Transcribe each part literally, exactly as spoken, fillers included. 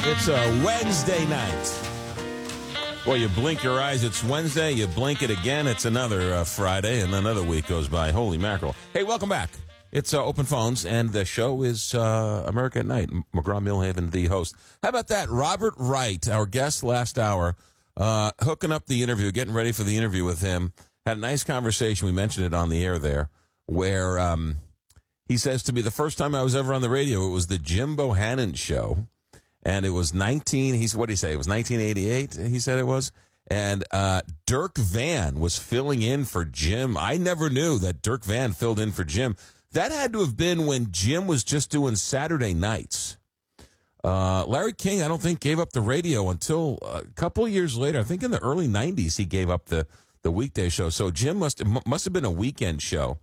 It's a Wednesday night. Well, you blink your eyes, it's Wednesday. You blink it again, it's another uh, Friday, and another week goes by. Holy mackerel. Hey, welcome back. It's uh, Open Phones, and the show is uh, America at Night. McGraw-Milhaven, the host. How about that? Robert Wright, our guest last hour, uh, hooking up the interview, getting ready for the interview with him. Had a nice conversation. We mentioned it on the air there, where um, he says to me, the first time I was ever on the radio, it was the Jim Bohannon show. And it was nineteen, he's, what did he say? It was nineteen eighty-eight, he said it was. And uh, Dirk Van was filling in for Jim. I never knew that Dirk Van filled in for Jim. That had to have been when Jim was just doing Saturday nights. Uh, Larry King, I don't think, gave up the radio until a couple of years later. I think in the early nineties he gave up the, the weekday show. So Jim must, must have been a weekend show.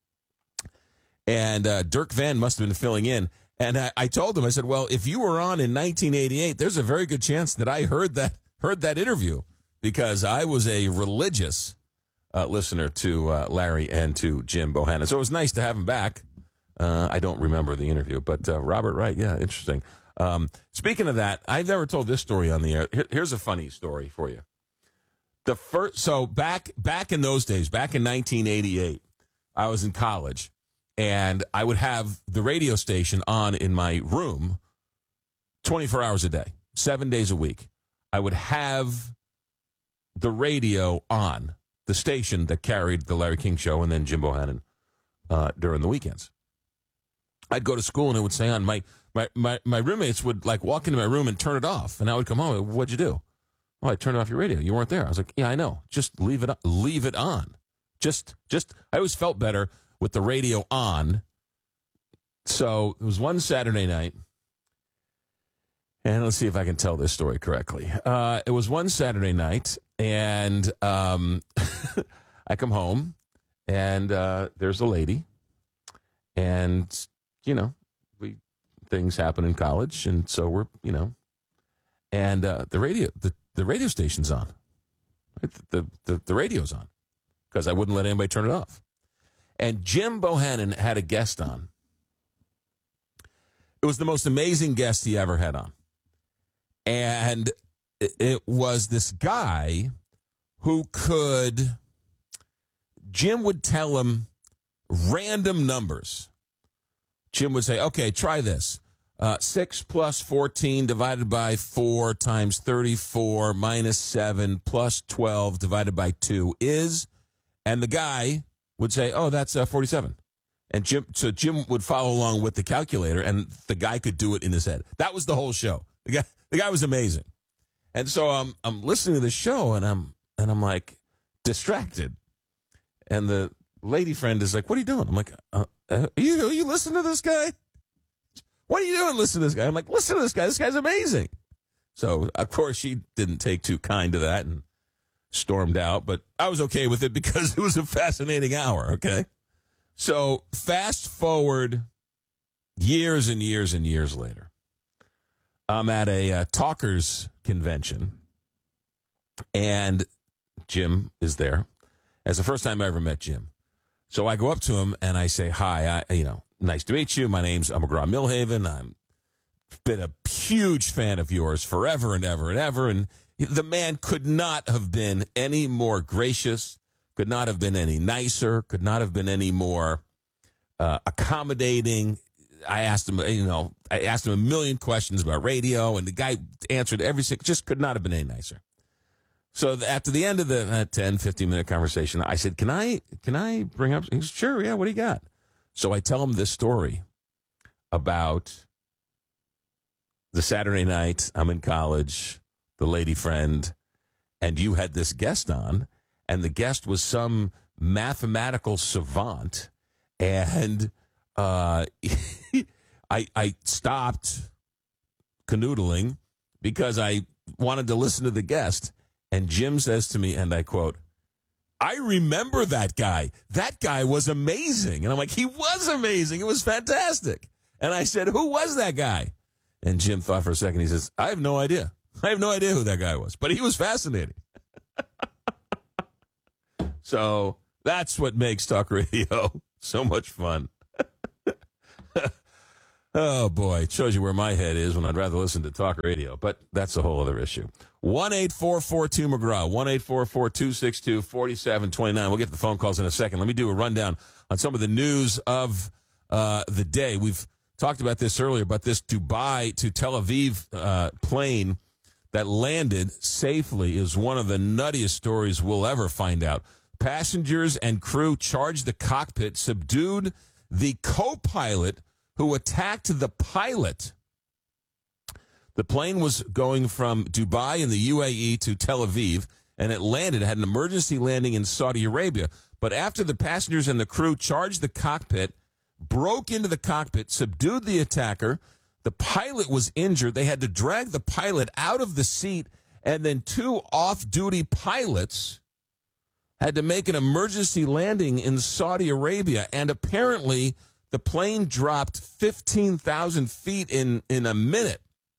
And uh, Dirk Van must have been filling in. And I, I told him, I said, well, if you were on in nineteen eighty-eight, there's a very good chance that I heard that heard that interview because I was a religious uh, listener to uh, Larry and to Jim Bohannon. So it was nice to have him back. Uh, I don't remember the interview, but uh, Robert Wright, yeah, interesting. Um, speaking of that, I've never told this story on the air. Here, here's a funny story for you. The first, so back back in those days, back in nineteen eighty-eight, I was in college. And I would have the radio station on in my room twenty-four hours a day, seven days a week. I would have the radio on, the station that carried the Larry King Show and then Jim Bohannon uh, during the weekends. I'd go to school and it would say on. My, my, my, my roommates would like walk into my room and turn it off. And I would come home. What'd you do? Oh, I turned off your radio. You weren't there. I was like, yeah, I know. Just leave it, leave it on. Just, just, I always felt better with the radio on. So it was one Saturday night, and let's see if I can tell this story correctly. Uh, it was one Saturday night, and um, I come home, and uh, there's a lady, and, you know, we things happen in college, and so we're, you know, and uh, the radio, the, the radio station's on. The, the, the radio's on, because I wouldn't let anybody turn it off. And Jim Bohannon had a guest on. It was the most amazing guest he ever had on. And it was this guy who could, Jim would tell him random numbers. Jim would say, okay, try this. Uh, six plus fourteen divided by four times thirty-four minus seven plus twelve divided by two is, and the guy would say, oh, that's uh, forty-seven. And Jim, so Jim would follow along with the calculator, and the guy could do it in his head. That was the whole show. The guy, the guy was amazing. And so um, I'm listening to the show, and I'm and I'm like distracted. And the lady friend is like, "What are you doing?" I'm like, uh, uh, "Are you are you listening to this guy? What are you doing? Listen to this guy." I'm like, "Listen to this guy. This guy's amazing." So of course she didn't take too kind to that and stormed out, but I was okay with it because it was a fascinating hour, okay? So fast forward years and years and years later, I'm at a uh, talkers convention, and Jim is there. It's the first time I ever met Jim. So I go up to him, and I say, hi, I, you know, nice to meet you. My name's McGraw-Milhaven. I'm been a huge fan of yours forever and ever and ever, and the man could not have been any more gracious, could not have been any nicer, could not have been any more uh, accommodating. I asked him, you know, I asked him a million questions about radio, and the guy answered every single, just could not have been any nicer. So after the end of the uh, ten, fifteen minute conversation, I said, can I, can I bring up, he said, sure, yeah, what do you got? So I tell him this story about the Saturday night, I'm in college, the lady friend, and you had this guest on, and the guest was some mathematical savant, and uh, I, I stopped canoodling because I wanted to listen to the guest, and Jim says to me, and I quote, I remember that guy. That guy was amazing. And I'm like, he was amazing. It was fantastic. And I said, who was that guy? And Jim thought for a second. He says, I have no idea. I have no idea who that guy was, but he was fascinating. So that's what makes talk radio so much fun. Oh, boy. It shows you where my head is when I'd rather listen to talk radio. But that's a whole other issue. one eight four four two McGraw. one eight four four two six two four seven two nine. We'll get to the phone calls in a second. Let me do a rundown on some of the news of uh, the day. We've talked about this earlier, but this Dubai to Tel Aviv uh, plane that landed safely is one of the nuttiest stories we'll ever find out. Passengers and crew charged the cockpit, subdued the co-pilot who attacked the pilot. The plane was going from Dubai in the U A E to Tel Aviv, and it landed, it had an emergency landing in Saudi Arabia. But after the passengers and the crew charged the cockpit, broke into the cockpit, subdued the attacker, the pilot was injured. They had to drag the pilot out of the seat, and then two off-duty pilots had to make an emergency landing in Saudi Arabia, and apparently the plane dropped fifteen thousand feet in, in a minute.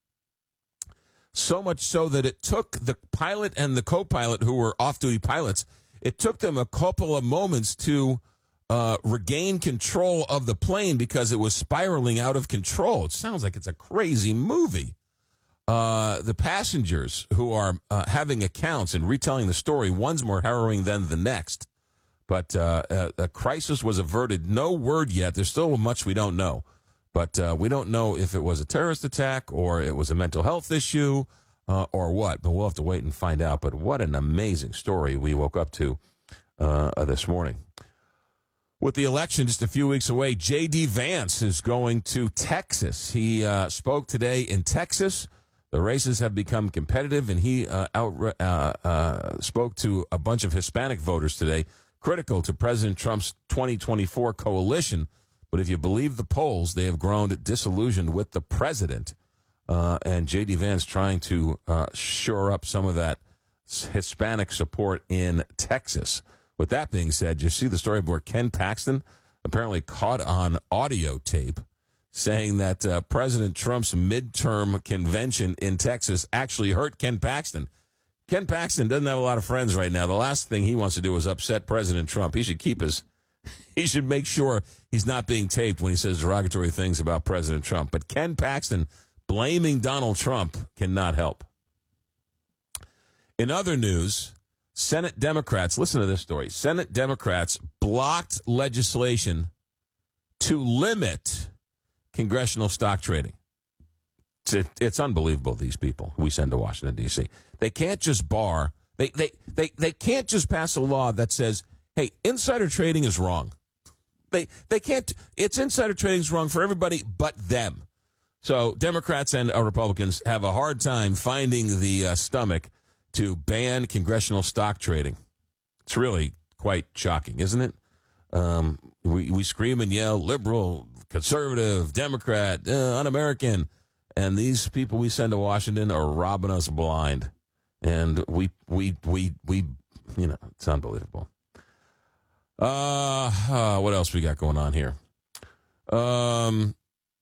So much so that it took the pilot and the co-pilot, who were off-duty pilots, it took them a couple of moments to uh, regain control of the plane because it was spiraling out of control. It sounds like it's a crazy movie. Uh, the passengers who are uh, having accounts and retelling the story, one's more harrowing than the next. But uh, a, a crisis was averted. No word yet. There's still much we don't know. But uh, we don't know if it was a terrorist attack or it was a mental health issue uh, or what. But we'll have to wait and find out. But what an amazing story we woke up to uh, this morning. With the election just a few weeks away, J D. Vance is going to Texas. He uh, spoke today in Texas. The races have become competitive, and he uh, out, uh, uh, spoke to a bunch of Hispanic voters today, critical to President Trump's twenty twenty-four coalition. But if you believe the polls, they have grown disillusioned with the president. Uh, and J D. Vance trying to uh, shore up some of that Hispanic support in Texas. With that being said, you see the story where Ken Paxton apparently caught on audio tape saying that uh, President Trump's midterm convention in Texas actually hurt Ken Paxton. Ken Paxton doesn't have a lot of friends right now. The last thing he wants to do is upset President Trump. He should keep his, he should make sure he's not being taped when he says derogatory things about President Trump. But Ken Paxton blaming Donald Trump cannot help. In other news, Senate Democrats, listen to this story. Senate Democrats blocked legislation to limit congressional stock trading. It's, it's unbelievable, these people we send to Washington, D C. They can't just bar, they, they, they, they can't just pass a law that says, hey, insider trading is wrong. They, they can't, it's insider trading is wrong for everybody but them. So Democrats and uh, Republicans have a hard time finding the uh, stomach to ban congressional stock trading. It's really quite shocking, isn't it? Um, we, we scream and yell, liberal, conservative, Democrat, uh, un-American, and these people we send to Washington are robbing us blind. And we, we, we, we, you know, it's unbelievable. Uh, uh what else we got going on here? Um,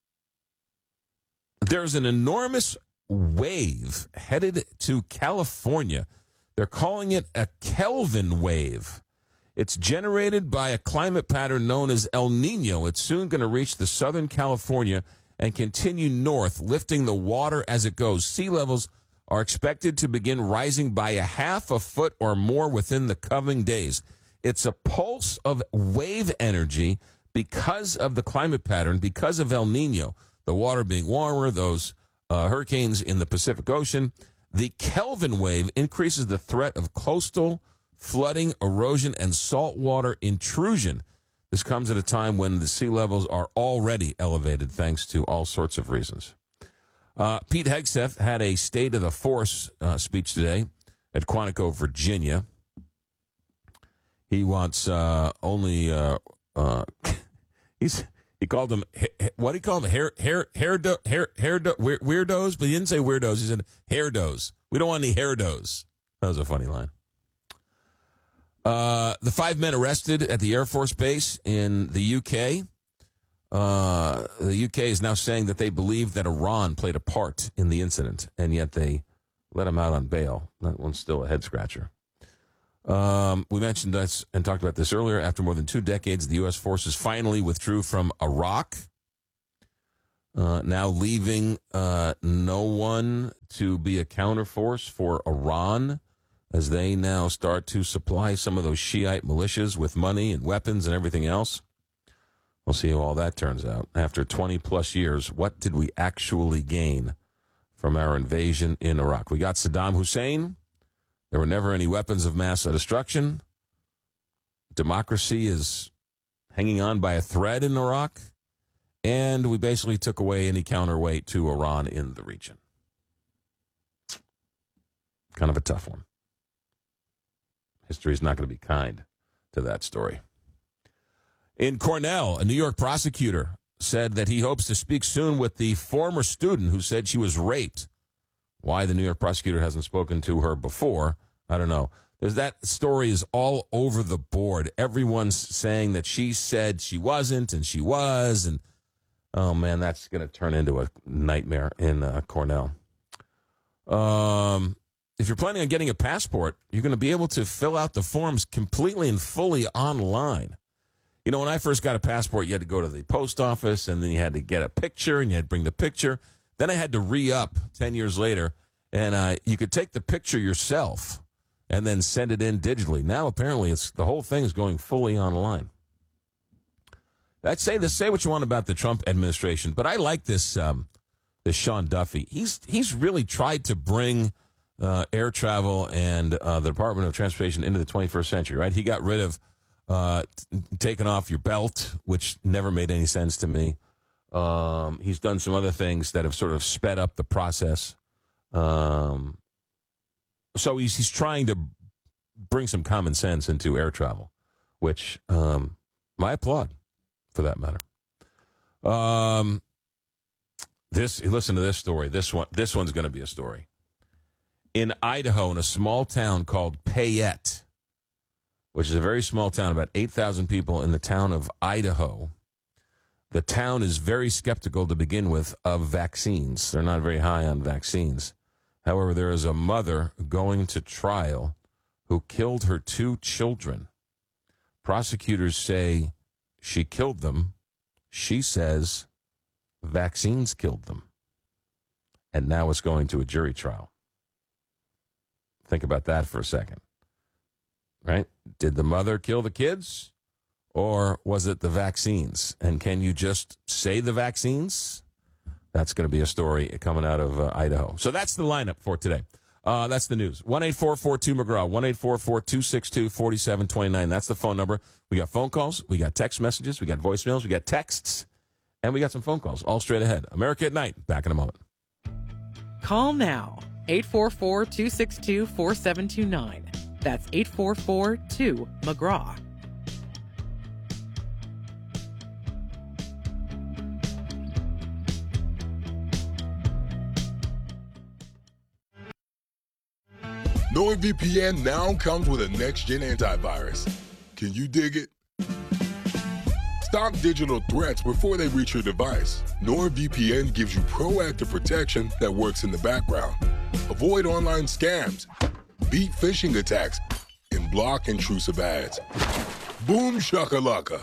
there's an enormous wave headed to California. They're calling it a Kelvin wave. It's generated by a climate pattern known as El Nino. It's soon going to reach the Southern California and continue north, lifting the water as it goes. Sea levels are expected to begin rising by a half a foot or more within the coming days. It's a pulse of wave energy because of the climate pattern, because of El Nino, the water being warmer, those Uh, hurricanes in the Pacific Ocean. The Kelvin wave increases the threat of coastal flooding, erosion, and saltwater intrusion. This comes at a time when the sea levels are already elevated thanks to all sorts of reasons. Uh, Pete Hegseth had a State of the Force uh, speech today at Quantico, Virginia. He wants uh, only, uh, uh, he's... He called them, what do you call them? Hair, hair, hair, do, hair, hair, do, weirdos? But he didn't say weirdos. He said hairdos. We don't want any hairdos. That was a funny line. Uh, the five men arrested at the Air Force Base in the U K. Uh, the U K is now saying that they believe that Iran played a part in the incident, and yet they let him out on bail. That one's still a head scratcher. Um, we mentioned this and talked about this earlier. After more than two decades, the U S forces finally withdrew from Iraq. uh, now leaving uh, no one to be a counterforce for Iran as they now start to supply some of those Shiite militias with money and weapons and everything else. We'll see how all that turns out. After twenty plus years, what did we actually gain from our invasion in Iraq? We got Saddam Hussein. There were never any weapons of mass destruction. Democracy is hanging on by a thread in Iraq. And we basically took away any counterweight to Iran in the region. Kind of a tough one. History is not going to be kind to that story. In Cornell, a New York prosecutor said that he hopes to speak soon with the former student who said she was raped. Why the New York prosecutor hasn't spoken to her before, I don't know. There's that story is all over the board. Everyone's saying that she said she wasn't and she was. And, oh, man, that's going to turn into a nightmare in uh, Cornell. Um, if you're planning on getting a passport, you're going to be able to fill out the forms completely and fully online. You know, when I first got a passport, you had to go to the post office, and then you had to get a picture, and you had to bring the picture. Then I had to re-up ten years later, and uh, you could take the picture yourself and then send it in digitally. Now, apparently, it's the whole thing is going fully online. I'd say this, say what you want about the Trump administration, but I like this um, this Sean Duffy. He's he's really tried to bring uh, air travel and uh, the Department of Transportation into the twenty-first century, right? He got rid of Uh, t- taking off your belt, which never made any sense to me. Um, he's done some other things that have sort of sped up the process. Um, so he's he's trying to bring some common sense into air travel, which um, I applaud, for that matter. Um, this listen to this story. This one this one's going to be a story. In Idaho, in a small town called Payette, which is a very small town, about eight thousand people in the town of Idaho. The town is very skeptical to begin with of vaccines. They're not very high on vaccines. However, there is a mother going to trial who killed her two children. Prosecutors say she killed them. She says vaccines killed them. And now it's going to a jury trial. Think about that for a second. Right? Did the mother kill the kids, or was it the vaccines? And can you just say the vaccines? That's going to be a story coming out of uh, Idaho. So that's the lineup for today. Uh, that's the news. one eight four four two McGraw, one eight four four two six two four seven two nine. That's the phone number. We got phone calls, we got text messages, we got voicemails, we got texts, and we got some phone calls all straight ahead. America at Night, back in a moment. Call now, eight four four two six two four seven two nine. That's eight four four two McGraw. NordVPN now comes with a next-gen antivirus. Can you dig it? Stop digital threats before they reach your device. NordVPN gives you proactive protection that works in the background. Avoid online scams, beat phishing attacks, and block intrusive ads. Boom shakalaka.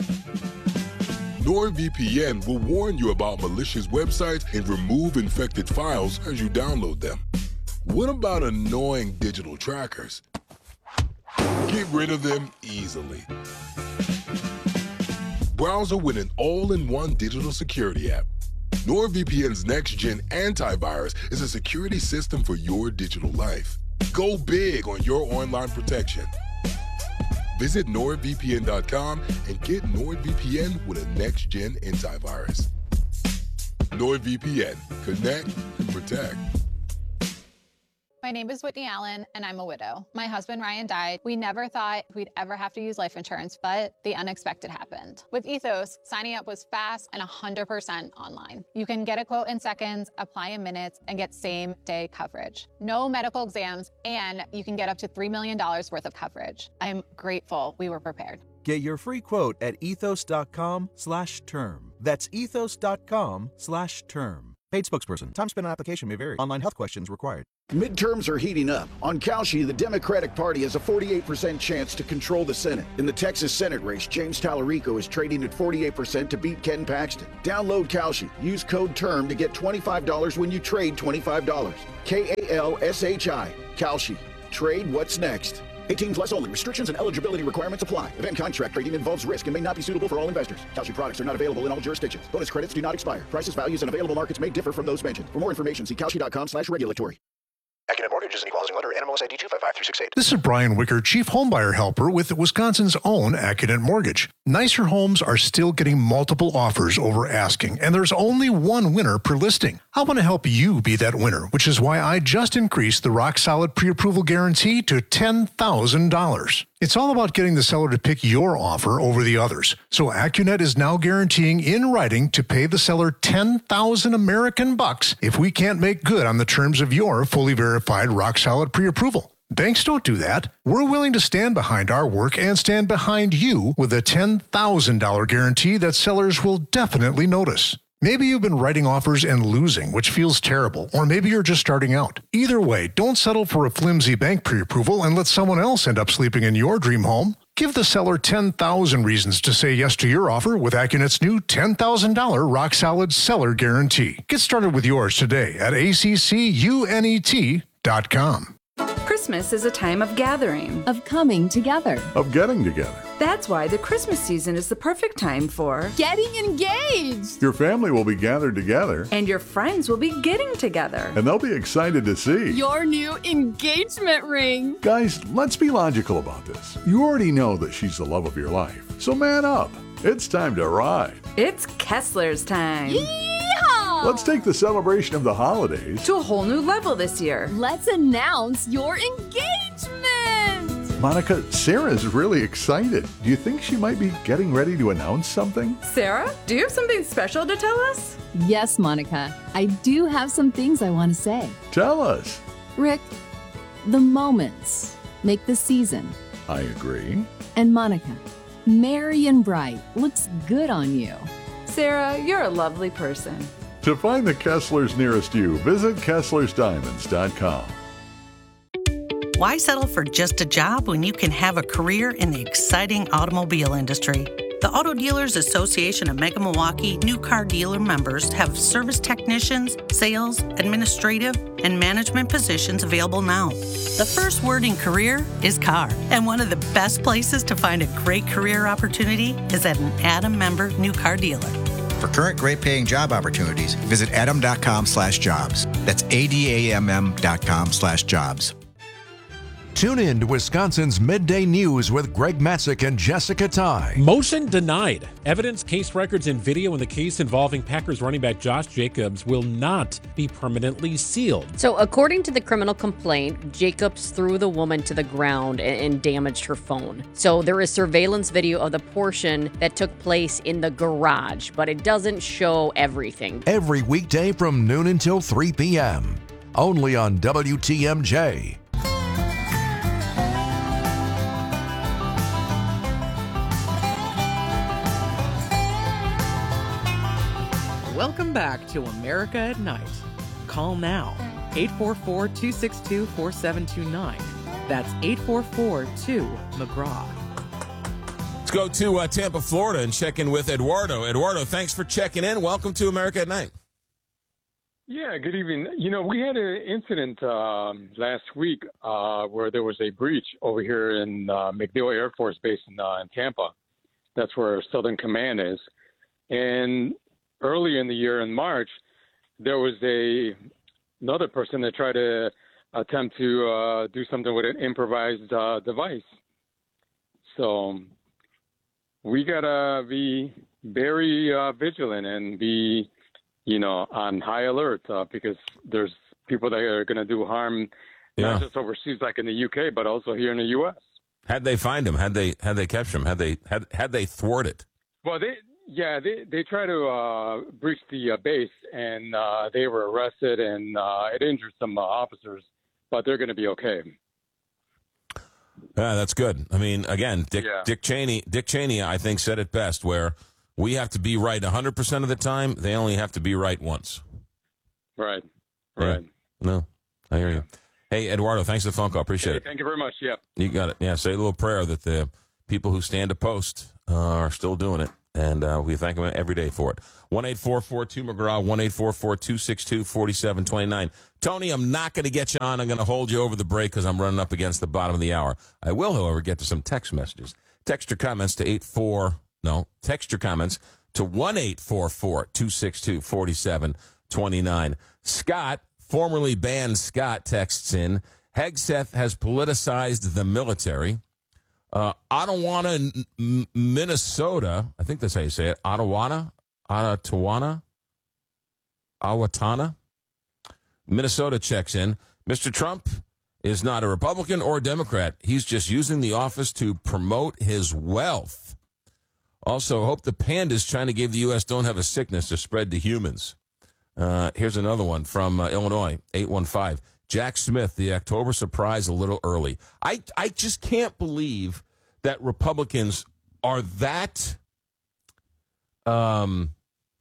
NordVPN will warn you about malicious websites and remove infected files as you download them. What about annoying digital trackers? Get rid of them easily. Browser with an all-in-one digital security app. NordVPN's next-gen antivirus is a security system for your digital life. Go big on your online protection. Visit nord V P N dot com and get NordVPN with a next-gen antivirus. NordVPN. Connect and protect. My name is Whitney Allen, and I'm a widow. My husband, Ryan, died. We never thought we'd ever have to use life insurance, but the unexpected happened. With Ethos, signing up was fast and one hundred percent online. You can get a quote in seconds, apply in minutes, and get same-day coverage. No medical exams, and you can get up to three million dollars worth of coverage. I'm grateful we were prepared. Get your free quote at ethos dot com slash term. That's ethos dot com slash term. Paid spokesperson. Time spent on application may vary. Online health questions required. Midterms are heating up. On Kalshi, the Democratic Party has a forty-eight percent chance to control the Senate. In the Texas Senate race, James Tallarico is trading at forty-eight percent to beat Ken Paxton. Download Kalshi. Use code TERM to get twenty-five dollars when you trade twenty-five dollars. K A L S H I. Kalshi. Trade what's next. eighteen plus only. Restrictions and eligibility requirements apply. Event contract trading involves risk and may not be suitable for all investors. Kalshi products are not available in all jurisdictions. Bonus credits do not expire. Prices, values, and available markets may differ from those mentioned. For more information, see kalshi.com slash regulatory. Accunet Mortgage is an equal housing lender. N M L S I D two five five three six eight. This is Brian Wicker, Chief Homebuyer Helper with Wisconsin's own Accunet Mortgage. Nicer homes are still getting multiple offers over asking, and there's only one winner per listing. I want to help you be that winner, which is why I just increased the rock-solid pre-approval guarantee to ten thousand dollars. It's all about getting the seller to pick your offer over the others. So Accunet is now guaranteeing in writing to pay the seller ten thousand American bucks if we can't make good on the terms of your fully verified rock-solid pre-approval. Banks don't do that. We're willing to stand behind our work and stand behind you with a ten thousand dollars guarantee that sellers will definitely notice. Maybe you've been writing offers and losing, which feels terrible, or maybe you're just starting out. Either way, don't settle for a flimsy bank pre-approval and let someone else end up sleeping in your dream home. Give the seller ten thousand reasons to say yes to your offer with Accunet's new ten thousand dollars rock-solid seller guarantee. Get started with yours today at A C C U N E T dot com. Christmas is a time of gathering, of coming together, of getting together. That's why the Christmas season is the perfect time for getting engaged. Your family will be gathered together, and your friends will be getting together, and they'll be excited to see your new engagement ring. Guys, let's be logical about this. You already know that she's the love of your life, so man up. It's time to ride. It's Kessler's time. Yeehaw! Let's take the celebration of the holidays to a whole new level this year. Let's announce your engagement. Monica, Sarah's really excited. Do you think she might be getting ready to announce something? Sarah, do you have something special to tell us? Yes, Monica. I do have some things I want to say. Tell us. Rick, the moments make the season. I agree. And Monica, merry and bright looks good on you. Sarah, you're a lovely person. To find the Kesslers nearest you, visit Kesslers Diamonds dot com. Why settle for just a job when you can have a career in the exciting automobile industry? The Auto Dealers Association of Mega Milwaukee new car dealer members have service technicians, sales, administrative, and management positions available now. The first word in career is car, and one of the best places to find a great career opportunity is at an Adam member new car dealer. For current great paying job opportunities, visit adam dot com slash jobs. That's A D A M M dot com slash jobs. Tune in to Wisconsin's Midday News with Greg Matzek and Jessica Ty. Motion denied. Evidence, case records, and video in the case involving Packers running back Josh Jacobs will not be permanently sealed. So according to the criminal complaint, Jacobs threw the woman to the ground and, and damaged her phone. So there is surveillance video of the portion that took place in the garage, but it doesn't show everything. Every weekday from noon until three p.m. Only on W T M J. Welcome back to America at Night. Call now, eight four four, two six two, four seven two nine. That's eight four four, two, McGraw. Let's go to uh, Tampa, Florida, and check in with Eduardo. Eduardo, thanks for checking in. Welcome to America at Night. Yeah, good evening. You know, we had an incident um, last week uh, where there was a breach over here in uh, MacDill Air Force Base in, uh, in Tampa. That's where Southern Command is. And earlier in the year, in March, there was a another person that tried to attempt to uh, do something with an improvised uh, device. So we gotta be very uh, vigilant and be, you know, on high alert uh, because there's people that are going to do harm, yeah. not just overseas like in the U K, but also here in the U S. Had they find him? Had they had they capture him? Had they had had they thwarted? Well, they. Yeah, they they try to uh, breach the uh, base, and uh, they were arrested, and uh, it injured some uh, officers, but they're going to be okay. Yeah, that's good. I mean, again, Dick, yeah. Dick Cheney, Dick Cheney, I think said it best, where we have to be right one hundred percent of the time. They only have to be right once. Right. Yeah. Right. No, I hear you. Hey, Eduardo, thanks for the phone call. Appreciate Hey, it. thank you very much. Yeah. You got it. Yeah, say a little prayer that the people who stand to post uh, are still doing it, and uh, we thank them every day for it. one eight four four two McGraw, one eight four four two six two four seven two nine. Tony, I'm not going to get you on. I'm going to hold you over the break because I'm running up against the bottom of the hour. I will, however, get to some text messages. Text your comments to eight four no, text your comments to one eight four four two six two four seven two nine. Scott, formerly banned Scott, texts in, Hegseth has politicized the military. Uh, Ottawa, N- Minnesota, I think that's how you say it, Ottawa, Ottawa, Owatonna, Minnesota checks in. Mister Trump is not a Republican or a Democrat. He's just using the office to promote his wealth. Also, hope the pandas China gave the U S don't have a sickness to spread to humans. Uh, here's another one from uh, Illinois, eight one five. Jack Smith, the October surprise a little early. I, I just can't believe that Republicans are that um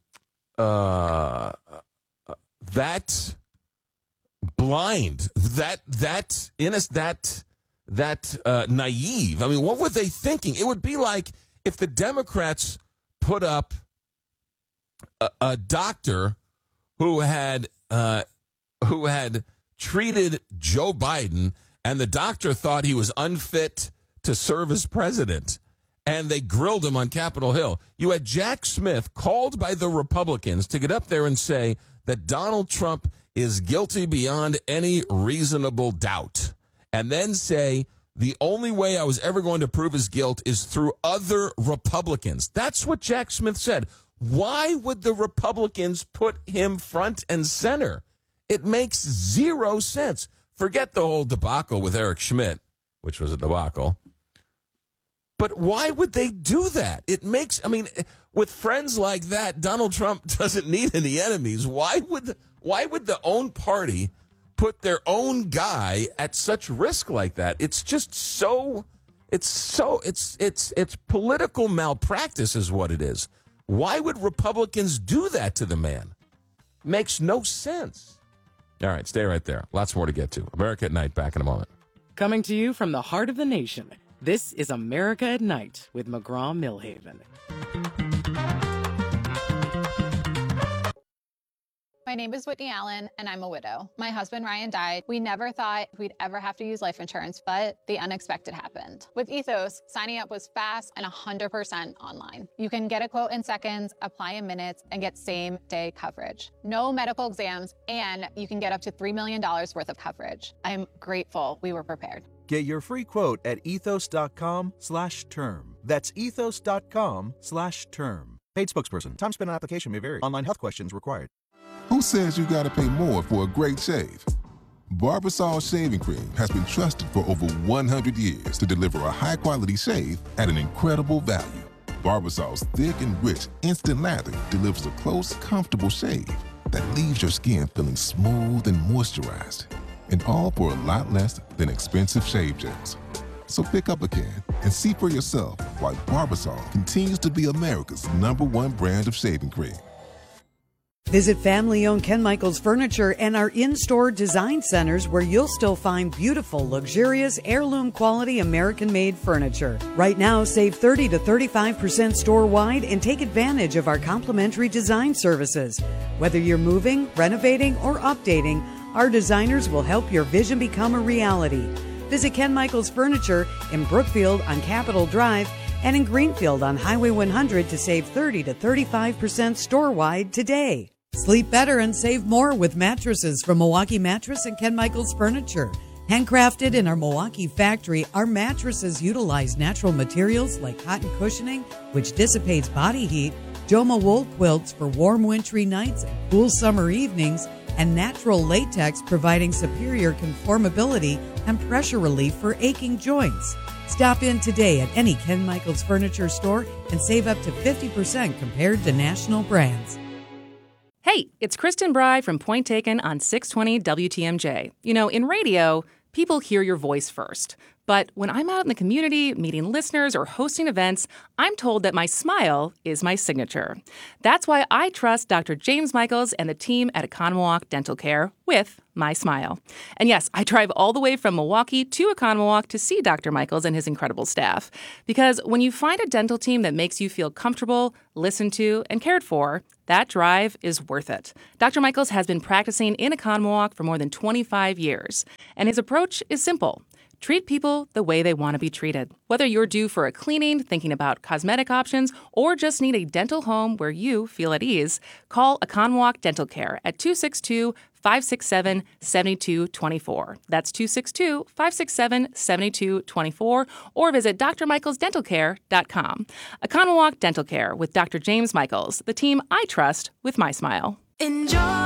uh that blind, that that innocent, that that uh, naive. I mean, what were they thinking? It would be like if the Democrats put up a, a doctor who had uh, who had treated Joe Biden, and the doctor thought he was unfit to serve as president, and they grilled him on Capitol Hill. You had Jack Smith called by the Republicans to get up there and say that Donald Trump is guilty beyond any reasonable doubt, and then say the only way I was ever going to prove his guilt is through other Republicans. That's what Jack Smith said. Why would the Republicans put him front and center? It makes zero sense. Forget the whole debacle with Eric Schmidt, which was a debacle. But why would they do that? It makes, I mean, with friends like that, Donald Trump doesn't need any enemies. Why would the, why would the own party put their own guy at such risk like that? It's just so, it's so, it's, it's, it's political malpractice is what it is. Why would Republicans do that to the man? Makes no sense. All right, stay right there. Lots more to get to. America at Night, back in a moment. Coming to you from the heart of the nation, this is America at Night with McGraw-Millhaven. My name is Whitney Allen, and I'm a widow. My husband, Ryan, died. We never thought we'd ever have to use life insurance, but the unexpected happened. With Ethos, signing up was fast and one hundred percent online. You can get a quote in seconds, apply in minutes, and get same-day coverage. No medical exams, and you can get up to three million dollars worth of coverage. I'm grateful we were prepared. Get your free quote at ethos.com slash term. That's ethos.com slash term. Paid spokesperson. Time spent on application may vary. Online health questions required. Who says you gotta pay more for a great shave? Barbasol Shaving Cream has been trusted for over one hundred years to deliver a high-quality shave at an incredible value. Barbasol's thick and rich instant lather delivers a close, comfortable shave that leaves your skin feeling smooth and moisturized, and all for a lot less than expensive shave gels. So pick up a can and see for yourself why Barbasol continues to be America's number one brand of shaving cream. Visit family-owned Ken Michaels Furniture and our in-store design centers where you'll still find beautiful, luxurious, heirloom-quality American-made furniture. Right now, save thirty to thirty-five percent store-wide and take advantage of our complimentary design services. Whether you're moving, renovating, or updating, our designers will help your vision become a reality. Visit Ken Michaels Furniture in Brookfield on Capitol Drive and in Greenfield on Highway one hundred to save thirty to thirty-five percent store-wide today. Sleep better and save more with mattresses from Milwaukee Mattress and Ken Michaels Furniture. Handcrafted in our Milwaukee factory, our mattresses utilize natural materials like cotton cushioning, which dissipates body heat, Joma wool quilts for warm wintry nights and cool summer evenings, and natural latex providing superior conformability and pressure relief for aching joints. Stop in today at any Ken Michaels Furniture store and save up to fifty percent compared to national brands. Hey, it's Kristen Bry from Point Taken on six twenty W T M J. You know, in radio, people hear your voice first. But when I'm out in the community, meeting listeners or hosting events, I'm told that my smile is my signature. That's why I trust Doctor James Michaels and the team at Economawalk Dental Care with my smile. And yes, I drive all the way from Milwaukee to Economawalk to see Doctor Michaels and his incredible staff. Because when you find a dental team that makes you feel comfortable, listened to, and cared for, that drive is worth it. Doctor Michaels has been practicing in Economawalk for more than twenty-five years, and his approach is simple. Treat people the way they want to be treated. Whether you're due for a cleaning, thinking about cosmetic options, or just need a dental home where you feel at ease, call Economawalk Dental Care at two six two, five six seven, seven two two four. That's two six two, five six seven, seven two two four, or visit d r michaels dental care dot com. Economawalk Dental Care with Doctor James Michaels, the team I trust with my smile. Enjoy